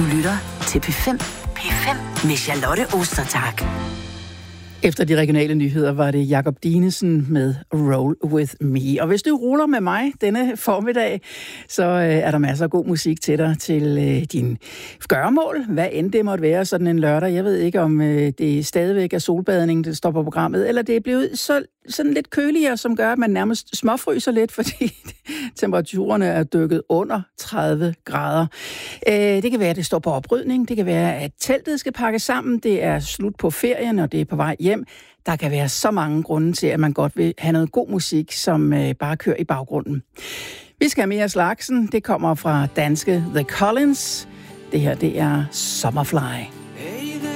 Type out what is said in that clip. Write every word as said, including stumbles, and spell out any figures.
Du lytter til P fem. P fem med Charlotte Ostertag. Efter de regionale nyheder var det Jakob Dinesen med Roll With Me. Og hvis du ruller med mig denne formiddag, så øh, er der masser af god musik til dig til øh, din gøremål. Hvad end det måtte være sådan en lørdag. Jeg ved ikke, om øh, det stadigvæk er solbadning, der står på programmet, eller det er blevet så, sådan lidt køligere, som gør, at man nærmest småfryser lidt, fordi temperaturerne er dykket under tredive grader. Øh, det kan være, at det står på oprydning. Det kan være, at teltet skal pakkes sammen. Det er slut på ferien, og det er på vej hjem. Der kan være så mange grunde til, at man godt vil have noget god musik, som øh, bare kører i baggrunden. Vi skal have mere af slagsen. Det kommer fra danske The Collins. Det her, det er Summerfly.